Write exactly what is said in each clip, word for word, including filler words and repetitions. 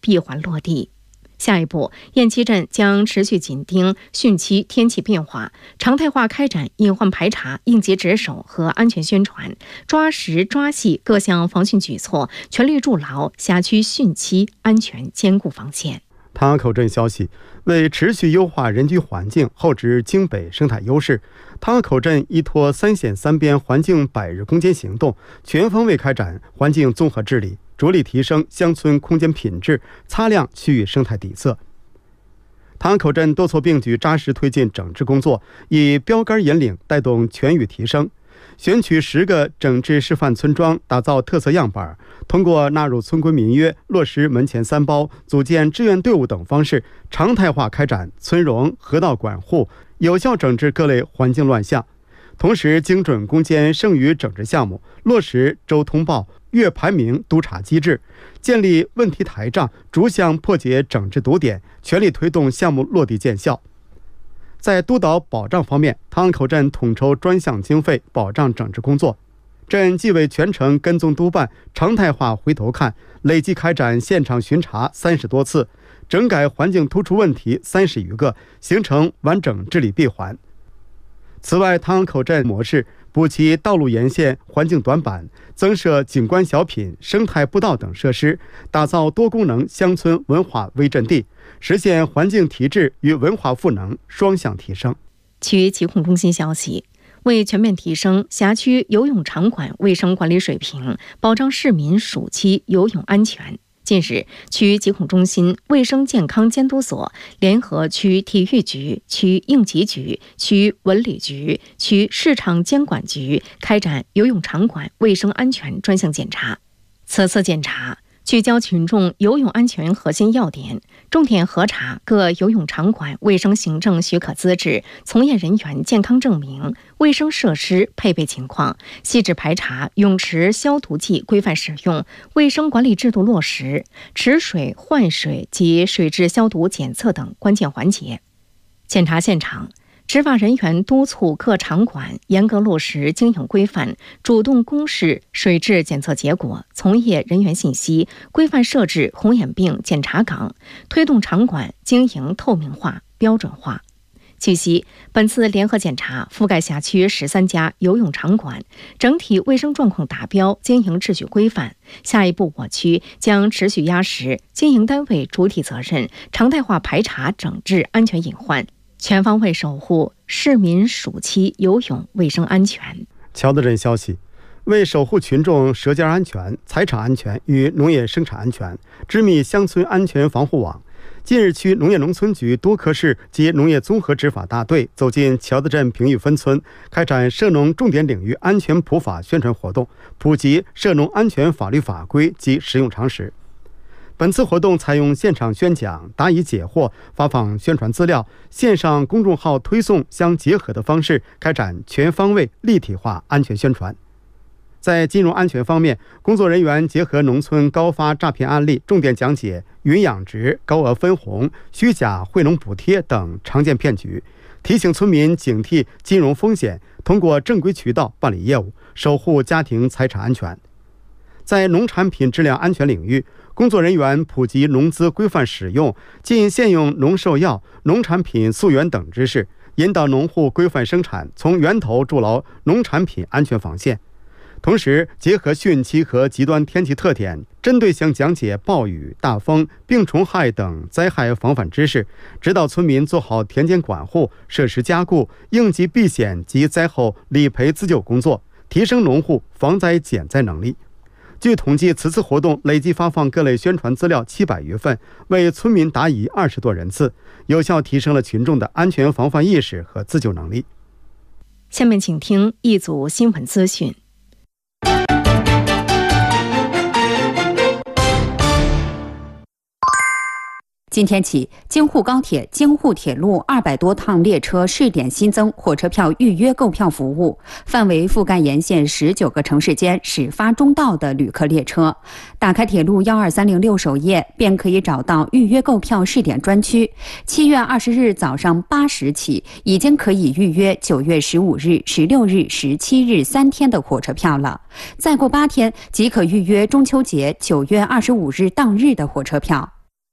闭环落地。下一步，雁栖镇将持续紧盯汛期天气变化，常态化开展隐患排查、应急值守和安全宣传，抓实抓细各项防汛举措，全力筑牢辖区汛期安全坚固防线。 唐河口镇消息，为持续优化人居环境，厚植京北生态优势，唐河口镇依托三县三边环境百日攻坚行动，全方位开展环境综合治理，着力提升乡村空间品质，擦亮区域生态底色。唐河口镇多措并举，扎实推进整治工作，以标杆引领，带动全域提升。选取十个整治示范村庄，打造特色样板，通过纳入村规民约、落实门前三包、组建志愿队伍等方式，常态化开展村容、河道管护，有效整治各类环境乱象。同时，精准攻坚剩余整治项目，落实周通报、月排名督查机制，建立问题台账，逐项破解整治堵点，全力推动项目落地见效。在督导保障方面，唐河口镇统筹专项经费保障整治工作，镇纪委全程跟踪督办，常态化回头看，累计开展现场巡查三十多次，整改环境突出问题三十余个，形成完整治理闭环。此外，唐河口镇模式补齐道路沿线环境短板，增设景观小品、生态步道等设施，打造多功能乡村文化微阵地，实现环境提质与文化赋能双向提升。 区疾控中心消息，为全面提升辖区游泳场馆卫生管理水平，保障市民暑期游泳安全，近日，区疾控中心、卫生健康监督所联合区体育局、区应急局、区文旅局、区市场监管局开展游泳场馆卫生安全专项检查。此次检查聚焦群众游泳安全核心要点，重点核查各游泳场馆卫生行政许可资质、从业人员健康证明、卫生设施配备情况，细致排查泳池消毒剂规范使用、卫生管理制度落实、池水换水及水质消毒检测等关键环节。检查现场，执法人员督促各场馆严格落实经营规范，主动公示水质检测结果、从业人员信息，规范设置红眼病检查岗，推动场馆经营透明化、标准化。据悉，本次联合检查覆盖辖区十三家游泳场馆，整体卫生状况达标，经营秩序规范。下一步，我区将持续压实经营单位主体责任，常态化排查整治安全隐患，全方位守护市民暑期游泳卫生安全。 乔德镇消息，为守护群众舌尖安全、财产安全与农业生产安全，织密乡村安全防护网，近日，区农业农村局多科室及农业综合执法大队走进乔德镇平峪分村，开展涉农重点领域安全普法宣传活动，普及涉农安全法律法规及实用常识。本次活动采用现场宣讲、答疑解惑、发放宣传资料、线上公众号推送相结合的方式，开展全方位立体化安全宣传。在金融安全方面，工作人员结合农村高发诈骗案例，重点讲解云养殖、高额分红、虚假惠农补贴等常见骗局，提醒村民警惕金融风险，通过正规渠道办理业务，守护家庭财产安全。在农产品质量安全领域，工作人员普及农资规范使用、禁现用农兽药、农产品溯源等知识，引导农户规范生产，从源头筑牢农产品安全防线。同时，结合汛期和极端天气特点，针对性讲解暴雨、大风、病虫害等灾害防范知识，指导村民做好田间管护、设施加固、应急避险及灾后理赔自救工作，提升农户防灾减灾能力。据统计，此次活动累计发放各类宣传资料七百余份，为村民答疑二十多人次，有效提升了群众的安全防范意识和自救能力。 下面请听一组新闻资讯。 今天起，京沪高铁、京沪铁路二百多趟列车试点新增火车票预约购票服务，范围覆盖沿线十九个城市间始发终到的旅客列车。打开铁路幺二三零六首页，便可以找到预约购票试点专区。七月二十日早上八时起，已经可以预约九月十五日、十六日、十七日三天的火车票了。再过八天，即可预约中秋节九月二十五日当日的火车票。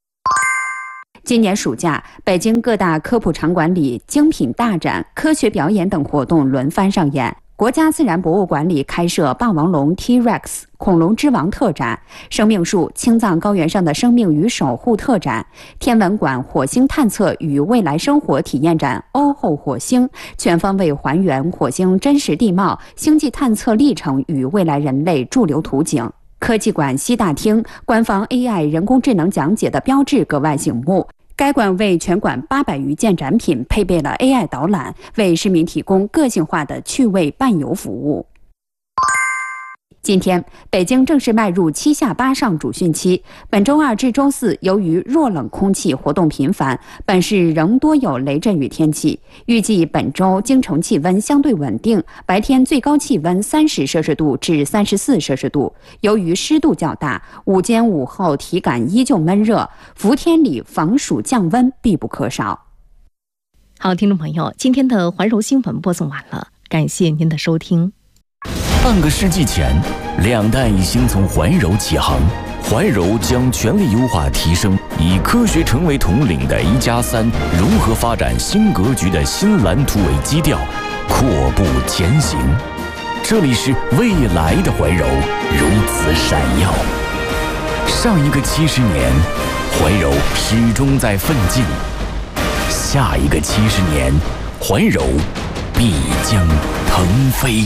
今年暑假，北京各大科普场馆里精品大展、科学表演等活动轮番上演。国家自然博物馆里开设霸王龙 T-Rex 恐龙之王特展，生命树青藏高原上的生命与守护特展，天文馆火星探测与未来生活体验展欧后火星，全方位还原火星真实地貌、星际探测历程与未来人类驻留图景。科技馆西大厅官方 A I 人工智能讲解的标志格外醒目。该馆为全馆八百余件展品配备了 A I 导览，为市民提供个性化的趣味伴游服务。今天，北京正式迈入七下八上主汛期。本周二至周四，由于弱冷空气活动频繁，本市仍多有雷阵雨天气。预计本周京城气温相对稳定，白天最高气温三十摄氏度至三十四摄氏度。由于湿度较大，午间午后体感依旧闷热，伏天里防暑降温必不可少。 好，听众朋友，今天的环柔新闻播送完了，感谢您的收听。 半个世纪前，两弹一星从环柔起航，环柔将全力优化提升，以科学成为统领的一加三融合发展新格局的新蓝图为基调，阔步前行。这里是未来的环柔，如此闪耀。上一个七十年，环柔始终在奋进；下一个七十年，环柔必将腾飞。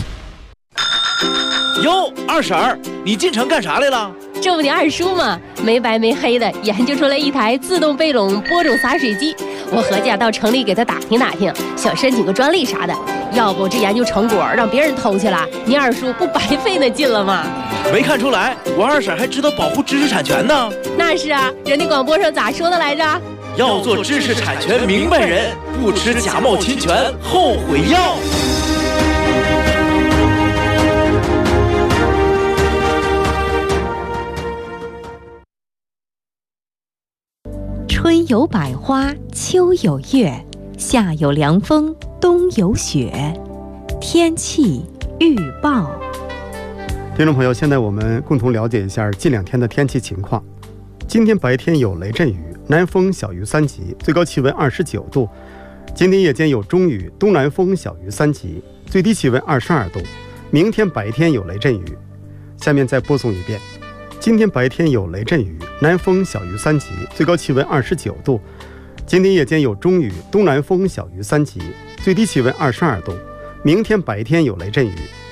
哟，二婶儿，你进城干啥来了？ 这不你二叔吗？没白没黑的研究出来一台自动背垄播种洒水机，我合计到城里给他打听打听，想申请个专利啥的。要不这研究成果让别人偷去了，你二叔不白费那劲了吗？ 没看出来，我二婶还知道保护知识产权呢。 那是啊，人家广播上咋说的来着？ 要做知识产权明白人，不吃假冒侵权后悔药。 春有百花，秋有月，夏有凉风，冬有雪。天气预报。 听众朋友，现在我们共同了解一下近两天的天气情况。今天白天有雷阵雨，南风小于三级，最高气温二十九度。今天夜间有中雨，东南风小于三级，最低气温二十二度。明天白天有雷阵雨。下面再播送一遍。今天白天有雷阵雨，南风小于三级，最高气温二十九度。今天夜间有中雨，东南风小于三级，最低气温二十二度。明天白天有雷阵雨。